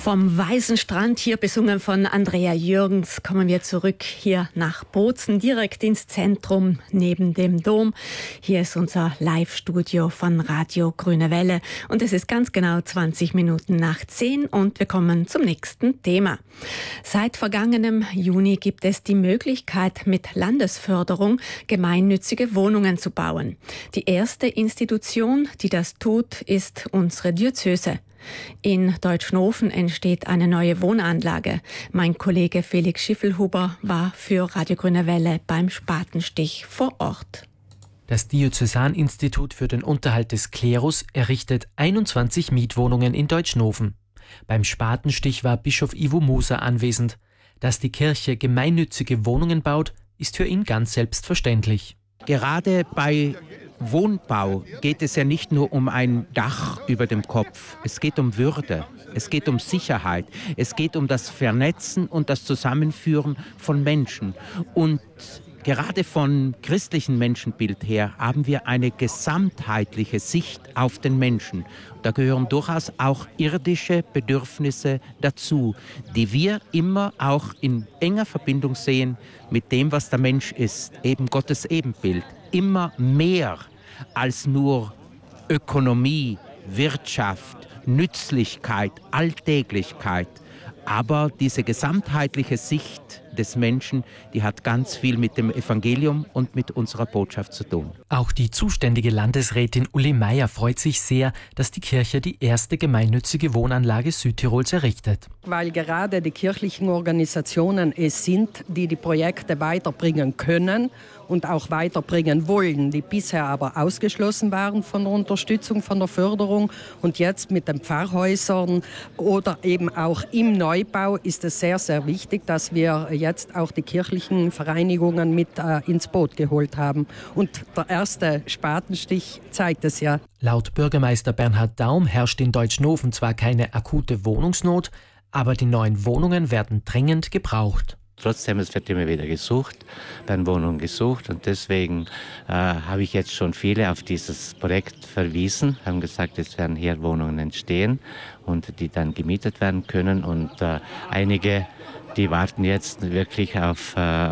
Vom weißen Strand, hier besungen von Andrea Jürgens, kommen wir zurück hier nach Bozen, direkt ins Zentrum neben dem Dom. Hier ist unser Live-Studio von Radio Grüne Welle und es ist ganz genau 20 Minuten nach 10 und wir kommen zum nächsten Thema. Seit vergangenem Juni gibt es die Möglichkeit, mit Landesförderung gemeinnützige Wohnungen zu bauen. Die erste Institution, die das tut, ist unsere Diözese. In Deutschnofen entsteht eine neue Wohnanlage. Mein Kollege Felix Schiffelhuber war für Radio Grüne Welle beim Spatenstich vor Ort. Das Diözesaninstitut für den Unterhalt des Klerus errichtet 21 Mietwohnungen in Deutschnofen. Beim Spatenstich war Bischof Ivo Moser anwesend. Dass die Kirche gemeinnützige Wohnungen baut, ist für ihn ganz selbstverständlich. Gerade bei Wohnbau geht es ja nicht nur um ein Dach über dem Kopf. Es geht um Würde, es geht um Sicherheit, es geht um das Vernetzen und das Zusammenführen von Menschen. Und gerade von christlichem Menschenbild her haben wir eine gesamtheitliche Sicht auf den Menschen. Da gehören durchaus auch irdische Bedürfnisse dazu, die wir immer auch in enger Verbindung sehen mit dem, was der Mensch ist, eben Gottes Ebenbild. Immer mehr als nur Ökonomie, Wirtschaft, Nützlichkeit, Alltäglichkeit. Aber diese gesamtheitliche Sicht des Menschen, die hat ganz viel mit dem Evangelium und mit unserer Botschaft zu tun. Auch die zuständige Landesrätin Uli Meier freut sich sehr, dass die Kirche die erste gemeinnützige Wohnanlage Südtirols errichtet. Weil gerade die kirchlichen Organisationen es sind, die die Projekte weiterbringen können und auch weiterbringen wollen, die bisher aber ausgeschlossen waren von der Unterstützung, von der Förderung. Und jetzt mit den Pfarrhäusern oder eben auch im Neubau ist es sehr, sehr wichtig, dass wir jetzt auch die kirchlichen Vereinigungen mit ins Boot geholt haben. Und der erste Spatenstich zeigt es ja. Laut Bürgermeister Bernhard Daum herrscht in Deutschnofen zwar keine akute Wohnungsnot, aber die neuen Wohnungen werden dringend gebraucht. Trotzdem, es wird immer wieder gesucht, werden Wohnungen gesucht und deswegen habe ich jetzt schon viele auf dieses Projekt verwiesen, haben gesagt, jetzt werden hier Wohnungen entstehen und die dann gemietet werden können und einige, die warten jetzt wirklich auf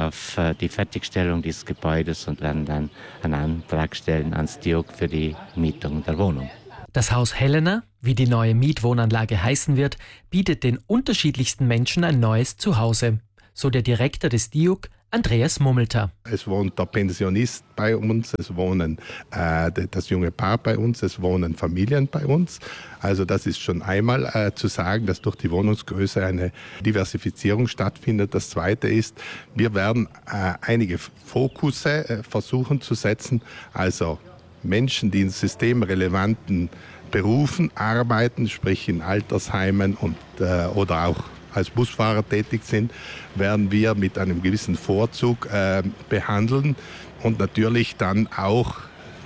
die Fertigstellung dieses Gebäudes und werden dann einen Antrag stellen ans DIOG für die Mietung der Wohnung. Das Haus Helena, wie die neue Mietwohnanlage heißen wird, bietet den unterschiedlichsten Menschen ein neues Zuhause. So der Direktor des DIOG, Andreas Mummelter. Es wohnt der Pensionist bei uns, es wohnen das junge Paar bei uns, es wohnen Familien bei uns. Also das ist schon einmal zu sagen, dass durch die Wohnungsgröße eine Diversifizierung stattfindet. Das Zweite ist, wir werden einige Fokusse versuchen zu setzen. Also Menschen, die in systemrelevanten Berufen arbeiten, sprich in Altersheimen und oder auch als Busfahrer tätig sind, werden wir mit einem gewissen Vorzug behandeln. Und natürlich dann auch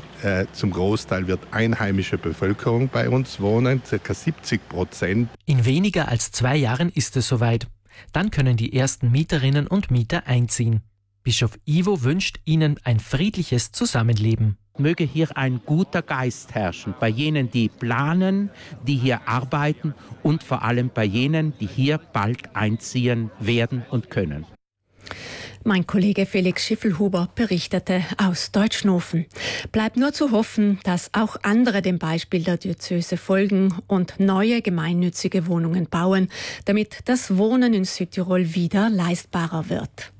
zum Großteil wird einheimische Bevölkerung bei uns wohnen, ca. 70%. In weniger als 2 Jahren ist es soweit. Dann können die ersten Mieterinnen und Mieter einziehen. Bischof Ivo wünscht ihnen ein friedliches Zusammenleben. Möge hier ein guter Geist herrschen, bei jenen, die planen, die hier arbeiten und vor allem bei jenen, die hier bald einziehen werden und können. Mein Kollege Felix Schiffelhuber berichtete aus Deutschnofen. Bleibt nur zu hoffen, dass auch andere dem Beispiel der Diözese folgen und neue gemeinnützige Wohnungen bauen, damit das Wohnen in Südtirol wieder leistbarer wird.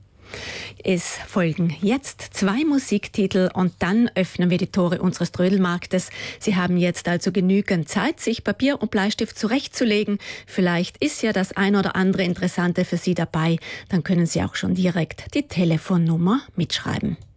Es folgen jetzt 2 Musiktitel und dann öffnen wir die Tore unseres Trödelmarktes. Sie haben jetzt also genügend Zeit, sich Papier und Bleistift zurechtzulegen. Vielleicht ist ja das ein oder andere Interessante für Sie dabei. Dann können Sie auch schon direkt die Telefonnummer mitschreiben.